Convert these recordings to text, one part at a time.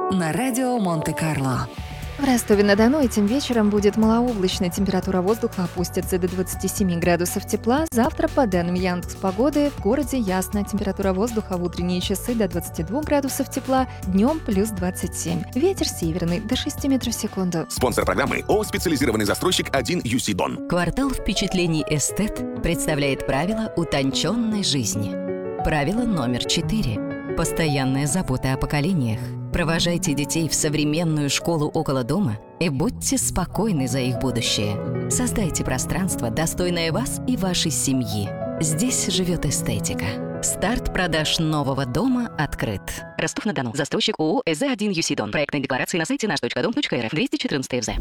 на радио Монте-Карло. В Ростове-на-Дону этим вечером будет малооблачно, температура воздуха опустится до 27 градусов тепла. Завтра, по данным Яндекс.Погоды, в городе ясно, температура воздуха в утренние часы до 22 градусов тепла, днем плюс 27. Ветер северный до 6 метров в секунду. Спонсор программы ООО «Специализированный застройщик 1 UC Дон». Квартал впечатлений «Эстет» представляет правила утонченной жизни. Правило номер 4. Постоянная забота о поколениях. Провожайте детей в современную школу около дома и будьте спокойны за их будущее. Создайте пространство, достойное вас и вашей семьи. Здесь живет эстетика. Старт продаж нового дома открыт. Ростов-на-Дону. Застройщик ООО «СЗ1 ЮСИ Дон». Проектные декларации на сайте наш.дом.рф. 214 ФЗ.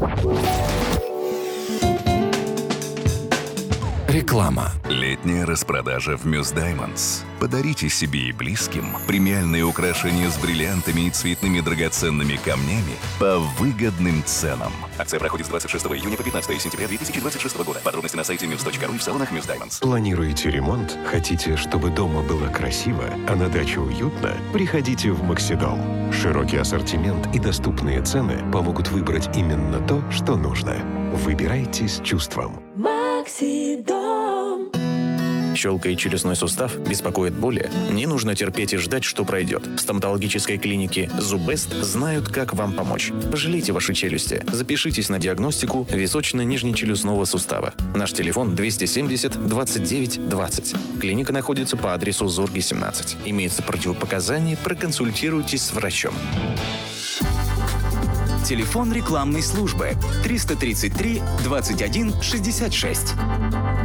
Реклама. Летняя распродажа в Мюс Даймондс. Подарите себе и близким премиальные украшения с бриллиантами и цветными драгоценными камнями по выгодным ценам. Акция проходит с 26 июня по 15 сентября 2026 года. Подробности на сайте muse.ru и в салонах Мюс Даймондс. Планируете ремонт? Хотите, чтобы дома было красиво, а на даче уютно? Приходите в Максидом. Широкий ассортимент и доступные цены помогут выбрать именно то, что нужно. Выбирайте с чувством. Максидом. Щелкает челюстной сустав, беспокоит боли? Не нужно терпеть и ждать, что пройдет. В стоматологической клинике Зубест знают, как вам помочь. Пожалейте ваши челюсти. Запишитесь на диагностику височно-нижнечелюстного сустава. Наш телефон 270 29 20. Клиника находится по адресу Зорги, 17. Имеются противопоказания, проконсультируйтесь с врачом. Телефон рекламной службы 333 21 66.